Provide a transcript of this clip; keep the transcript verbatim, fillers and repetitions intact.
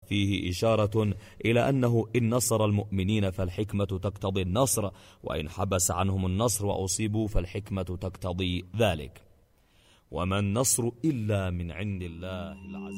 فيه إشارة إلى أنه إن نصر المؤمنين فالحكمة تقتضي النصر، وإن حبس عنهم النصر وأصيبوا فالحكمة تقتضي ذلك. وما النصر إلا من عند الله العزيز.